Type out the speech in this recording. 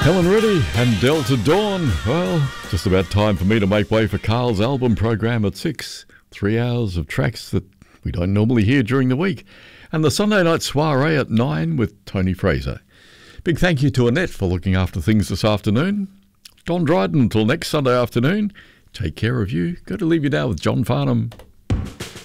Helen Reddy and Delta Dawn. Well, just about time for me to make way for Carl's album program at 6. 3 hours of tracks that we don't normally hear during the week. And the Sunday night soiree at 9 with Tony Fraser. Big thank you to Annette for looking after things this afternoon. Don Dryden until next Sunday afternoon. Take care of you. Got to leave you now with John Farnham.